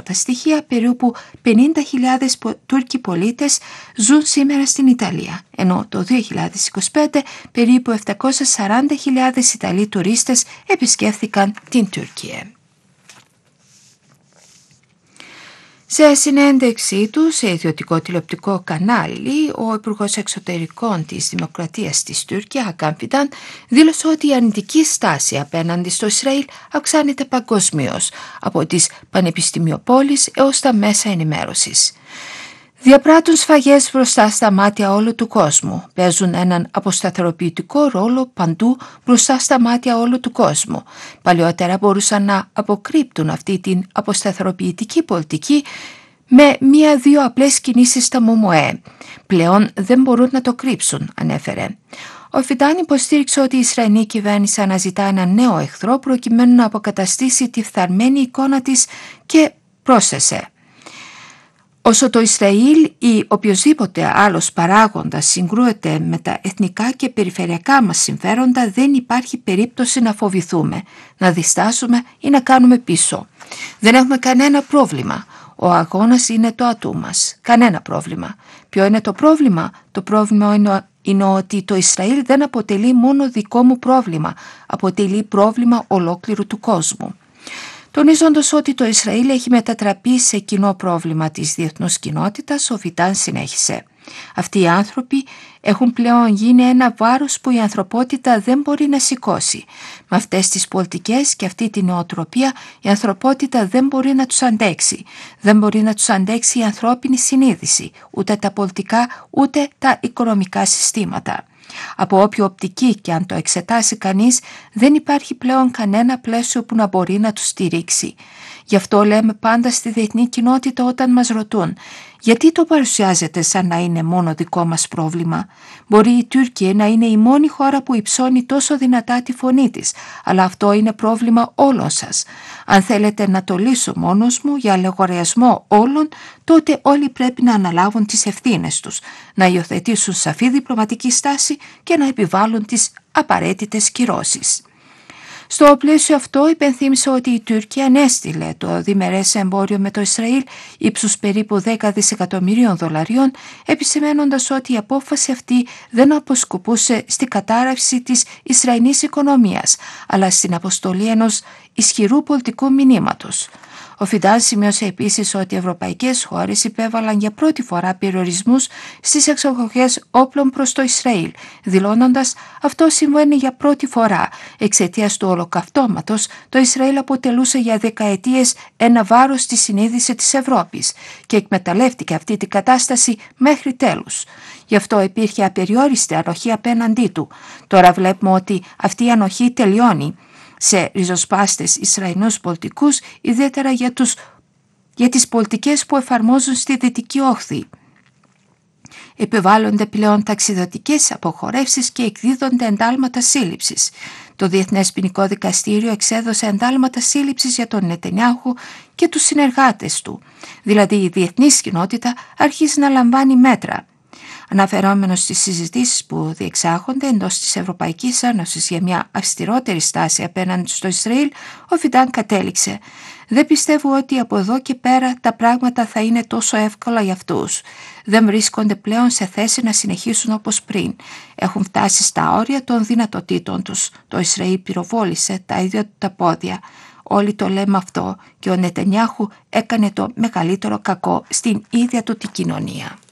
πρόσφατα στοιχεία, περίπου 50.000 Τούρκοι πολίτες ζουν σήμερα στην Ιταλία, ενώ το 2025 περίπου 740.000 Ιταλοί τουρίστες επισκέφθηκαν την Τουρκία. Σε συνέντευξή του σε ιδιωτικό τηλεοπτικό κανάλι, ο Υπουργός Εξωτερικών της Δημοκρατίας της Τουρκία, Χακάν Φιντάν, δήλωσε ότι η αρνητική στάση απέναντι στο Ισραήλ αυξάνεται παγκοσμίως, από τις πανεπιστημιοπόλεις έως τα μέσα ενημέρωσης. Διαπράττουν σφαγές μπροστά στα μάτια όλου του κόσμου. Παίζουν έναν αποσταθεροποιητικό ρόλο παντού μπροστά στα μάτια όλου του κόσμου. Παλιότερα μπορούσαν να αποκρύπτουν αυτή την αποσταθεροποιητική πολιτική με μία-δύο απλές κινήσεις στα ΜΟΜΟΕ. Πλέον δεν μπορούν να το κρύψουν, ανέφερε. Ο Φιντάν υποστήριξε ότι η Ισραηλινή κυβέρνηση αναζητά έναν νέο εχθρό προκειμένου να αποκαταστήσει τη φθαρμένη εικόνα της και πρόσθεσε: όσο το Ισραήλ ή οποιοσδήποτε άλλος παράγοντας συγκρούεται με τα εθνικά και περιφερειακά μας συμφέροντα, δεν υπάρχει περίπτωση να φοβηθούμε, να διστάσουμε ή να κάνουμε πίσω. Δεν έχουμε κανένα πρόβλημα. Ο αγώνας είναι το ατού μας. Κανένα πρόβλημα. Ποιο είναι το πρόβλημα? Το πρόβλημα είναι ότι το Ισραήλ δεν αποτελεί μόνο δικό μου πρόβλημα. Αποτελεί πρόβλημα ολόκληρου του κόσμου. Τονίζοντας ότι το Ισραήλ έχει μετατραπεί σε κοινό πρόβλημα της διεθνούς κοινότητας, ο Φιντάν συνέχισε: αυτοί οι άνθρωποι έχουν πλέον γίνει ένα βάρος που η ανθρωπότητα δεν μπορεί να σηκώσει. Με αυτές τις πολιτικές και αυτή την νοοτροπία η ανθρωπότητα δεν μπορεί να τους αντέξει. Δεν μπορεί να τους αντέξει η ανθρώπινη συνείδηση, ούτε τα πολιτικά ούτε τα οικονομικά συστήματα. Από όποια οπτική και αν το εξετάσει κανείς, δεν υπάρχει πλέον κανένα πλαίσιο που να μπορεί να τους στηρίξει. Γι' αυτό λέμε πάντα στη διεθνή κοινότητα όταν μας ρωτούν γιατί το παρουσιάζετε σαν να είναι μόνο δικό μας πρόβλημα. Μπορεί η Τουρκία να είναι η μόνη χώρα που υψώνει τόσο δυνατά τη φωνή της, αλλά αυτό είναι πρόβλημα όλων σας. Αν θέλετε να το λύσω μόνος μου για λογαριασμό όλων, τότε όλοι πρέπει να αναλάβουν τις ευθύνες τους, να υιοθετήσουν σαφή διπλωματική στάση και να επιβάλλουν τις απαραίτητες κυρώσεις. Στο πλαίσιο αυτό υπενθύμισε ότι η Τουρκία ανέστειλε το διμερές εμπόριο με το Ισραήλ ύψους περίπου 10 δισεκατομμυρίων δολαρίων, επισημαίνοντας ότι η απόφαση αυτή δεν αποσκοπούσε στην κατάρρευση της Ισραηλινής οικονομίας, αλλά στην αποστολή ενός ισχυρού πολιτικού μηνύματος. Ο Φιντάν σημείωσε επίσης ότι οι ευρωπαϊκές χώρες υπέβαλαν για πρώτη φορά περιορισμούς στις εξαγωγές όπλων προς το Ισραήλ, δηλώνοντας αυτό συμβαίνει για πρώτη φορά. Εξαιτίας του ολοκαυτώματος, το Ισραήλ αποτελούσε για δεκαετίες ένα βάρος στη συνείδηση της Ευρώπης και εκμεταλλεύτηκε αυτή την κατάσταση μέχρι τέλους. Γι' αυτό υπήρχε απεριόριστη ανοχή απέναντί του. Τώρα βλέπουμε ότι αυτή η ανοχή τελειώνει σε ριζοσπάστες Ισραηλινούς πολιτικούς, ιδιαίτερα για τις πολιτικές που εφαρμόζουν στη Δυτική Όχθη. Επιβάλλονται πλέον ταξιδιωτικές αποχωρεύσεις και εκδίδονται εντάλματα σύλληψης. Το Διεθνές Ποινικό Δικαστήριο εξέδωσε εντάλματα σύλληψης για τον Νετανιάχου και τους συνεργάτες του. Δηλαδή η διεθνής κοινότητα αρχίζει να λαμβάνει μέτρα. Αναφερόμενος στις συζητήσεις που διεξάγονται εντός της Ευρωπαϊκής Ένωσης για μια αυστηρότερη στάση απέναντι στο Ισραήλ, ο Φιντάν κατέληξε: δεν πιστεύω ότι από εδώ και πέρα τα πράγματα θα είναι τόσο εύκολα για αυτούς. Δεν βρίσκονται πλέον σε θέση να συνεχίσουν όπως πριν. Έχουν φτάσει στα όρια των δυνατοτήτων τους. Το Ισραήλ πυροβόλησε τα ίδια του τα πόδια. Όλοι το λέμε αυτό και ο Νετανιάχου έκανε το μεγαλύτερο κακό στην ίδια του την κοινωνία.